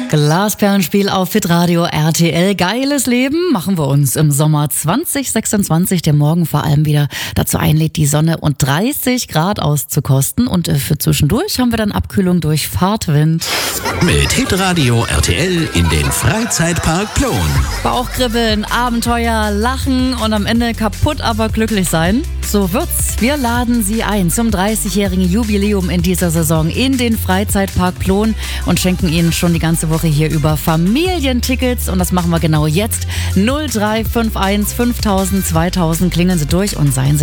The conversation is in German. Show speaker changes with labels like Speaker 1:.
Speaker 1: Glasperlenspiel auf Hitradio RTL. Geiles Leben machen wir uns im Sommer 2026, der morgen vor allem wieder dazu einlädt, die Sonne und 30 Grad auszukosten. Und für zwischendurch haben wir dann Abkühlung durch Fahrtwind.
Speaker 2: Mit Hitradio RTL in den Freizeitpark Plon.
Speaker 1: Bauchkribbeln, Abenteuer, Lachen und am Ende kaputt, aber glücklich sein. So wird's. Wir laden Sie ein zum 30-jährigen Jubiläum in dieser Saison in den Freizeitpark Plon und schenken Ihnen schon die ganze Woche hier über Familientickets. Und das machen wir genau jetzt. 0351 5000 2000. Klingeln Sie durch und seien Sie